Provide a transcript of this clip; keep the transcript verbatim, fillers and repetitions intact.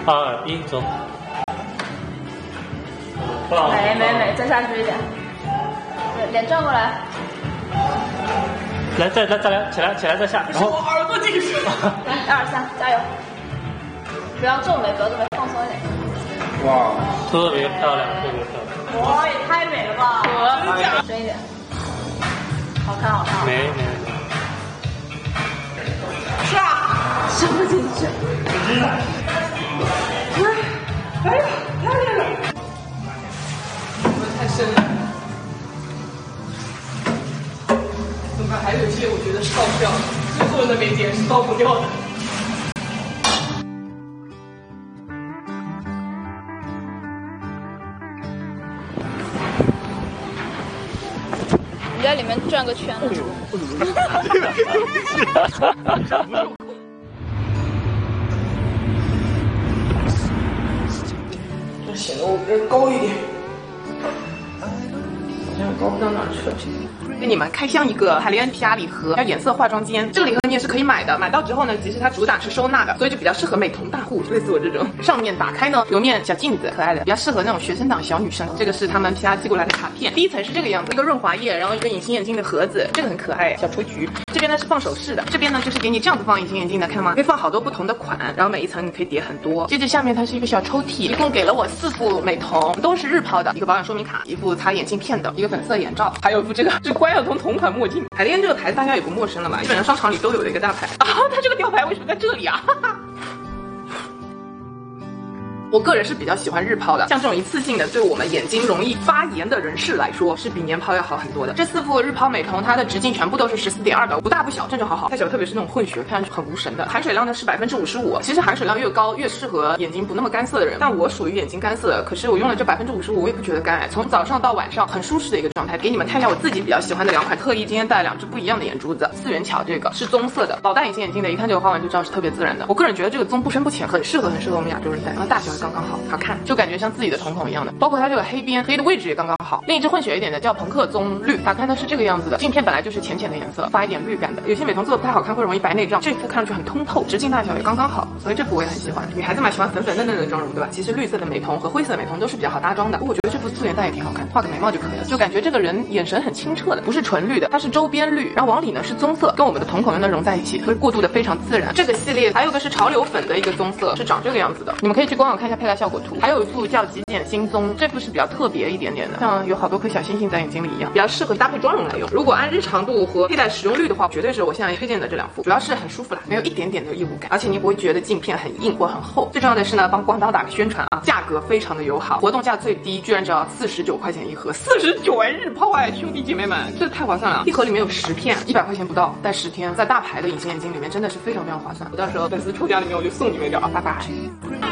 二一走。 美美美，再下去一点，对，脸转过来。 来，再来再来，起来起来再下，然后我耳朵进去了。 来，一二三，加油！不要皱眉，不要皱眉，放松一点。 哇，特别漂亮，特别漂亮。 哇，也太美了吧！深一点，好看好看。 没没没。 唰，伸不进去。 哎呀，太累了。太深了，怎么办？还有一些我觉得是倒不掉的，最后的那枚点是倒不掉的。 你在里面转个圈。 这显得我比较高一点。好像高不到哪儿去了。给你们开箱一个海莲 P R 礼盒，叫眼色化妆间。这个礼盒你也是可以买的，买到之后呢，其实它主打是收纳的，所以就比较适合美瞳大户，类似我这种。上面打开呢，有面小镜子，可爱的，比较适合那种学生党小女生。这个是他们 P R 寄过来的卡片，第一层是这个样子，一个润滑液，然后一个隐形眼镜的盒子，这个很可爱，小雏菊。这边呢是放首饰的，这边呢就是给你这样子放隐形眼镜的，看到吗？可以放好多不同的款，然后每一层你可以叠很多。接着下面它是一个小抽屉，一共给了我四副美瞳，都是日抛的，一个保养说明卡，一副擦眼镜片的，一个粉色眼罩，还有一副这个是关晓彤同款墨镜。海莲这个牌子大家也不陌生了吧？基本上商场里都有的一个大牌啊，它这个吊牌为什么在这里啊？哈哈。我个人是比较喜欢日抛的，像这种一次性的，对我们眼睛容易发炎的人士来说，是比年抛要好很多的。这四副日抛美瞳，它的直径全部都是十四点二的，不大不小，正正好好。太小，特别是那种混血，看上去很无神的。含水量呢是百分之五十五，其实含水量越高越适合眼睛不那么干涩的人，但我属于眼睛干涩，可是我用了这百分之五十五，我也不觉得干哎。从早上到晚上很舒适的一个状态。给你们看一下我自己比较喜欢的两款，特意今天带了两只不一样的眼珠子。四元桥这个是棕色的，老戴隐形眼镜的，一看这个花纹就知道是特别自然的。我个人觉得这个棕不深不浅，很适合很适合我们亚洲人戴，然后大小也刚刚好，好看。就感觉像自己的瞳孔一样的，包括它这个黑边黑的位置也刚刚好。另一只混血一点的叫朋克棕绿，打开呢是这个样子的，镜片本来就是浅浅的颜色，发一点绿感的。有些美瞳做的不太好看，会容易白内障，这副看上去很通透，直径大小也刚刚好，所以这副我也很喜欢。女孩子嘛喜欢粉粉嫩嫩的妆容，对吧？其实绿色的美瞳和灰色的美瞳都是比较好搭妆的。我觉得这副素颜带也挺好看，画个眉毛就可以了，就感觉这个人眼神很清澈的，不是纯绿的，它是周边绿，然后往里呢是棕色，跟我们的瞳孔又能融在一起，所以过渡的非常自然。这个系列还有个是潮流粉的一个棕色，是长这个样子的，你们可以去官网看一下配搭效果图。还有一副叫极简新棕，这副是比较特别一点点的，像有好多颗小星星在眼睛里一样，比较适合搭配妆容来用。如果按日常度和佩戴使用率的话，绝对是我现在推荐的这两副，主要是很舒服啦，没有一点点的异物感，而且你不会觉得镜片很硬或很厚。最重要的是呢，帮光刀打个宣传啊，价格非常的友好，活动价最低居然只要四十九块钱一盒，四十九哎，日抛哎，兄弟姐妹们，这太划算了！一盒里面有十片，一百块钱不到，戴十天，在大牌的隐形眼镜里面真的是非常非常划算。我到时候粉丝抽奖里面我就送你们一个啊，拜拜。